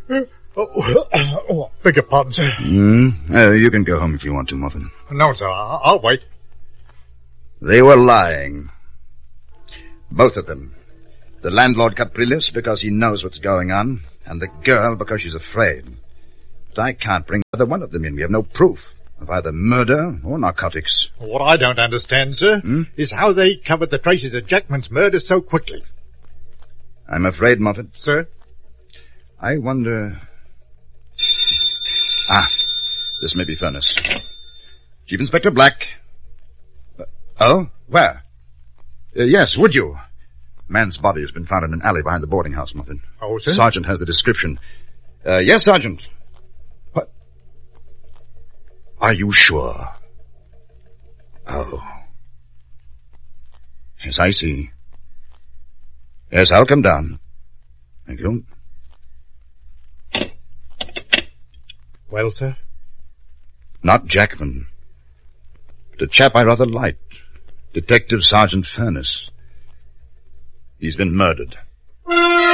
Beg your pardon, sir. You can go home if you want to, Moffat. No, sir, I'll wait. They were lying. Both of them. The landlord Capriles because he knows what's going on, and the girl because she's afraid. But I can't bring either one of them in. We have no proof of either murder or narcotics. What I don't understand, sir, is how they covered the traces of Jackman's murder so quickly. I'm afraid, Moffat. Sir? I wonder... this may be Furness. Chief Inspector Black. Oh? Where? Yes, would you? Man's body has been found in an alley behind the boarding house, Moffat. Oh, sir? Sergeant has the description. Yes, Sergeant. What? Are you sure? Oh. Yes, I see. Yes, I'll come down. Thank you. Well, sir? Not Jackman, but a chap I rather liked. Detective Sergeant Furness. He's been murdered.